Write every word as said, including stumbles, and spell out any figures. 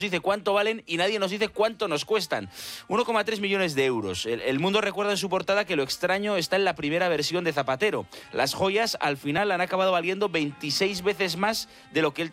dice cuánto valen y nadie nos dice cuánto nos cuestan. uno coma tres millones de euros. El, el Mundo recuerda en su portada que lo extraño está en la primera versión de Zapatero. Las joyas al final han acabado valiendo veintiséis veces más de lo que él